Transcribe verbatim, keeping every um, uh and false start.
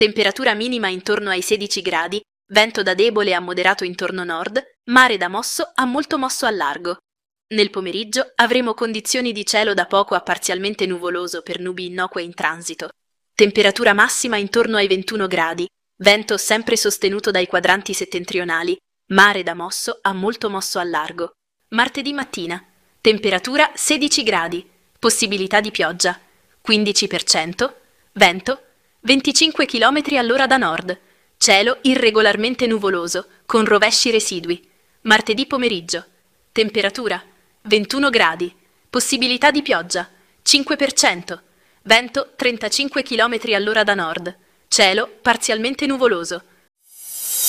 Temperatura minima intorno ai sedici gradi, vento da debole a moderato intorno nord, mare da mosso a molto mosso al largo. Nel pomeriggio avremo condizioni di cielo da poco a parzialmente nuvoloso per nubi innocue in transito. Temperatura massima intorno ai ventuno gradi, vento sempre sostenuto dai quadranti settentrionali, mare da mosso a molto mosso al largo. Martedì mattina, temperatura sedici gradi, possibilità di pioggia, quindici per cento, vento venticinque chilometri all'ora da nord, cielo irregolarmente nuvoloso, con rovesci residui. Martedì pomeriggio, temperatura ventuno gradi, possibilità di pioggia, cinque per cento, vento trentacinque chilometri all'ora da nord, cielo parzialmente nuvoloso,